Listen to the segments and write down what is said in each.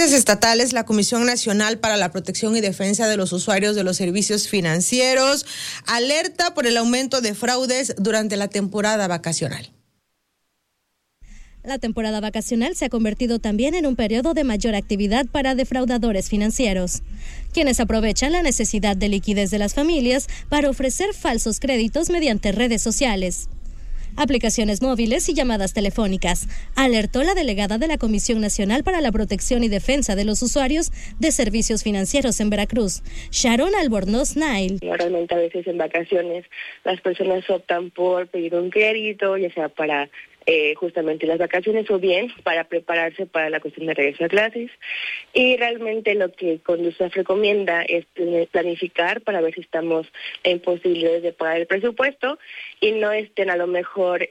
agencias estatales, la Comisión Nacional para la Protección y Defensa de los Usuarios de los Servicios Financieros alerta por el aumento de fraudes durante la temporada vacacional. La temporada vacacional se ha convertido también en un periodo de mayor actividad para defraudadores financieros, quienes aprovechan la necesidad de liquidez de las familias para ofrecer falsos créditos mediante redes sociales, aplicaciones móviles y llamadas telefónicas, alertó la delegada de la Comisión Nacional para la Protección y Defensa de los Usuarios de Servicios Financieros en Veracruz, Sharon Albornoz Nail. Realmente a veces en vacaciones las personas optan por pedir un crédito, ya sea para justamente las vacaciones o bien para prepararse para la cuestión de regreso a clases, y realmente lo que Conducef recomienda es planificar para ver si estamos en posibilidades de pagar el presupuesto y no estén a lo mejor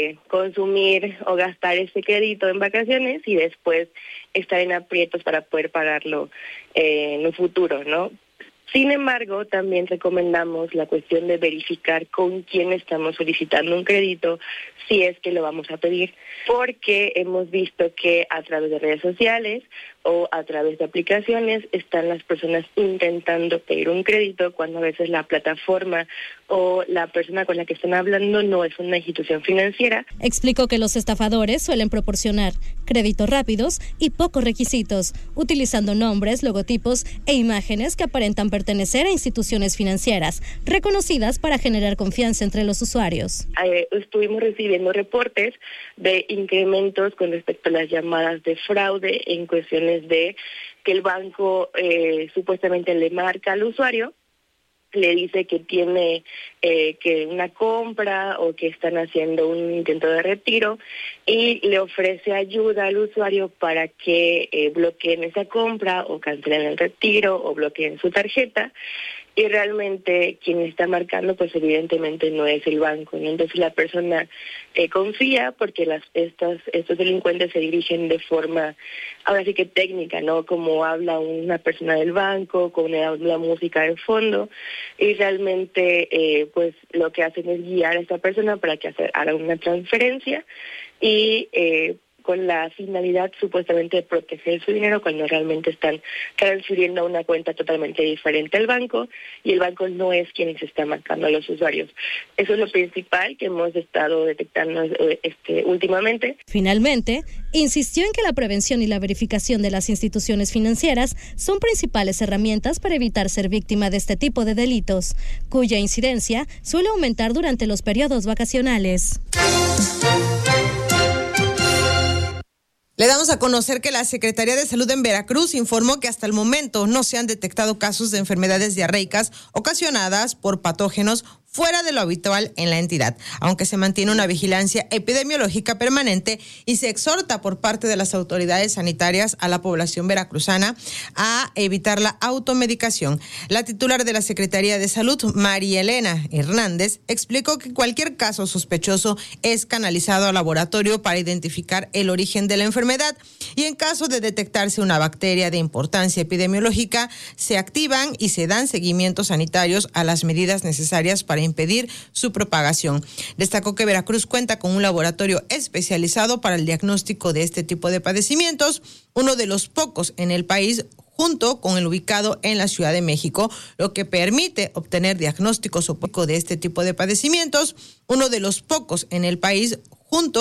consumir o gastar ese crédito en vacaciones y después estar en aprietos para poder pagarlo en un futuro, ¿no? Sin embargo, también recomendamos la cuestión de verificar con quién estamos solicitando un crédito, si es que lo vamos a pedir, porque hemos visto que a través de redes sociales o a través de aplicaciones están las personas intentando pedir un crédito cuando a veces la plataforma o la persona con la que están hablando no es una institución financiera. Explicó que los estafadores suelen proporcionar créditos rápidos y pocos requisitos, utilizando nombres, logotipos e imágenes que aparentan pertenecer a instituciones financieras reconocidas para generar confianza entre los usuarios. Estuvimos recibiendo reportes de incrementos con respecto a las llamadas de fraude en cuestiones de que el banco supuestamente le marca al usuario, le dice que tiene que una compra o que están haciendo un intento de retiro y le ofrece ayuda al usuario para que bloqueen esa compra o cancelen el retiro o bloqueen su tarjeta. Y realmente quien está marcando, pues evidentemente no es el banco, ¿no? Entonces la persona confía porque estos delincuentes se dirigen de forma, ahora sí que técnica, ¿no? Como habla una persona del banco, con una música de fondo, y realmente pues lo que hacen es guiar a esta persona para que haga una transferencia y con la finalidad supuestamente de proteger su dinero cuando realmente están transfiriendo a una cuenta totalmente diferente al banco y el banco no es quien se está marcando a los usuarios. Eso es lo principal que hemos estado detectando últimamente. Finalmente, insistió en que la prevención y la verificación de las instituciones financieras son principales herramientas para evitar ser víctima de este tipo de delitos, cuya incidencia suele aumentar durante los periodos vacacionales. Le damos a conocer que la Secretaría de Salud en Veracruz informó que hasta el momento no se han detectado casos de enfermedades diarreicas ocasionadas por patógenos fuera de lo habitual en la entidad, aunque se mantiene una vigilancia epidemiológica permanente y se exhorta por parte de las autoridades sanitarias a la población veracruzana a evitar la automedicación. La titular de la Secretaría de Salud, María Elena Hernández, explicó que cualquier caso sospechoso es canalizado al laboratorio para identificar el origen de la enfermedad y en caso de detectarse una bacteria de importancia epidemiológica, se activan y se dan seguimientos sanitarios a las medidas necesarias para impedir su propagación. Destacó que Veracruz cuenta con un laboratorio especializado para el diagnóstico de este tipo de padecimientos, uno de los pocos en el país, junto con el ubicado en la Ciudad de México, lo que permite obtener diagnósticos de este tipo de padecimientos, uno de los pocos en el país, junto